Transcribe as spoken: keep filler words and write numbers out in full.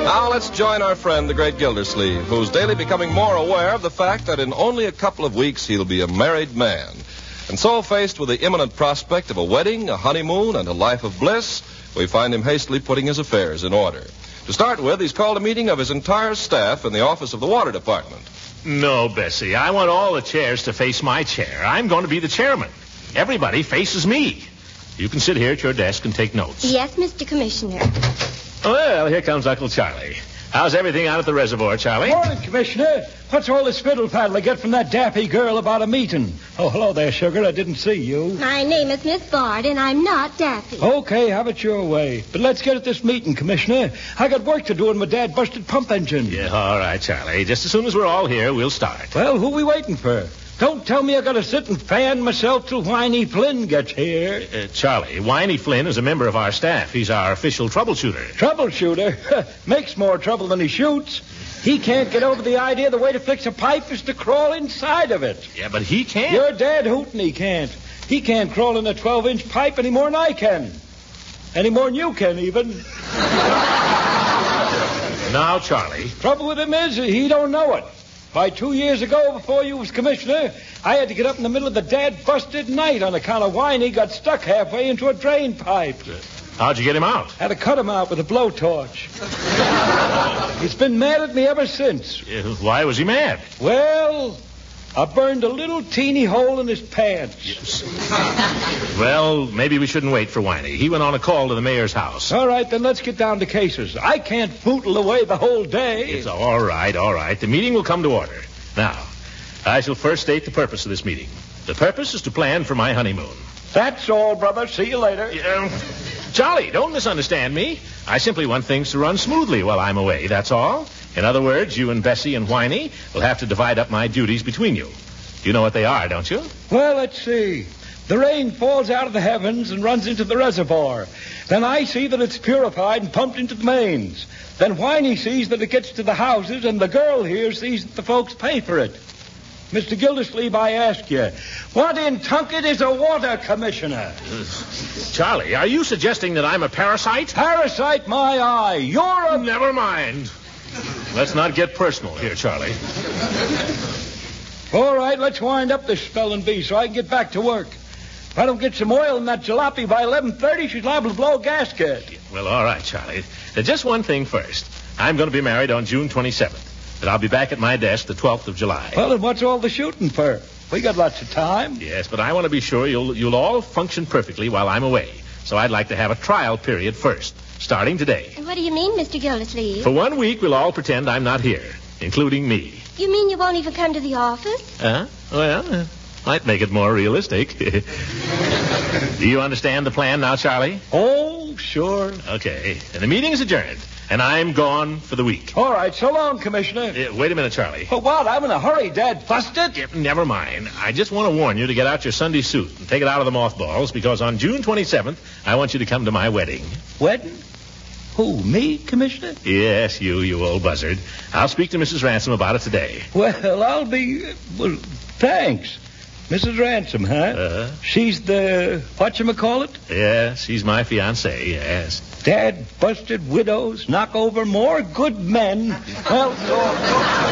Now let's join our friend, the great Gildersleeve, who's daily becoming more aware of the fact that in only a couple of weeks he'll be a married man. And so, faced with the imminent prospect of a wedding, a honeymoon, and a life of bliss, we find him hastily putting his affairs in order. To start with, he's called a meeting of his entire staff in the office of the Water Department. No, Bessie, I want all the chairs to face my chair. I'm going to be the chairman. Everybody faces me. You can sit here at your desk and take notes. Yes, Mister Commissioner. Well, here comes Uncle Charlie. How's everything out at the reservoir, Charlie? Morning, Commissioner. What's all this fiddle-faddle I get from that daffy girl about a meeting? Oh, hello there, sugar. I didn't see you. My name is Miss Bard, and I'm not Daffy. Okay, have it your way. But let's get at this meeting, Commissioner. I got work to do in my dad busted pump engine. Yeah, all right, Charlie. Just as soon as we're all here, we'll start. Well, who we waiting for? Don't tell me I gotta sit and fan myself till Whiny Flynn gets here. Uh, Charlie, Whiny Flynn is a member of our staff. He's our official troubleshooter. Troubleshooter? Makes more trouble than he shoots. He can't get over the idea the way to fix a pipe is to crawl inside of it. Yeah, but he can't. Your dad hootin' he can't. He can't crawl in a twelve-inch pipe any more than I can. Any more than you can, even. Now, Charlie. Trouble with him is he don't know it. Why, two years ago, before you was commissioner, I had to get up in the middle of the dad-busted night on account of Whiny got stuck halfway into a drain pipe. How'd you get him out? Had to cut him out with a blowtorch. He's been mad at me ever since. Uh, why was he mad? Well, I burned a little teeny hole in his pants. Yes. Well, maybe we shouldn't wait for Whiny. He went on a call to the mayor's house. All right, then let's get down to cases. I can't bootle away the whole day. It's all right, all right. The meeting will come to order. Now, I shall first state the purpose of this meeting. The purpose is to plan for my honeymoon. That's all, brother. See you later. Um, Charlie, don't misunderstand me. I simply want things to run smoothly while I'm away, that's all. In other words, you and Bessie and Whiny will have to divide up my duties between you. You know what they are, don't you? Well, let's see. The rain falls out of the heavens and runs into the reservoir. Then I see that it's purified and pumped into the mains. Then Whiny sees that it gets to the houses, and the girl here sees that the folks pay for it. Mister Gildersleeve, I ask you, what in Tunket is a water commissioner? Uh, Charlie, are you suggesting that I'm a parasite? Parasite my eye. You're a... Never mind. Let's not get personal here, Charlie. All right, let's wind up this spelling bee so I can get back to work. If I don't get some oil in that jalopy by eleven thirty, she's liable to blow a gasket. Well, all right, Charlie. Uh, just one thing first. I'm going to be married on June twenty-seventh, but I'll be back at my desk the twelfth of July. Well, then what's all the shooting for? We got lots of time. Yes, but I want to be sure you'll you'll all function perfectly while I'm away. So I'd like to have a trial period first, starting today. What do you mean, Mister Gildersleeve? For one week, we'll all pretend I'm not here, including me. You mean you won't even come to the office? Huh? Well, uh, might make it more realistic. Do you understand the plan now, Charlie? Oh, sure. Okay. And the meeting is adjourned, and I'm gone for the week. All right, so long, Commissioner. Uh, wait a minute, Charlie. For what? I'm in a hurry, Dad. Busted? Yeah, never mind. I just want to warn you to get out your Sunday suit and take it out of the mothballs, because on June twenty-seventh, I want you to come to my wedding. Wedding? Who, me, Commissioner? Yes, you, you old buzzard. I'll speak to Missus Ransom about it today. Well, I'll be... Well, thanks. Missus Ransom, huh? Uh-huh. She's the... whatchamacallit? Yes, she's my fiancée, yes. Dad busted widows, knock over more good men. Well, so...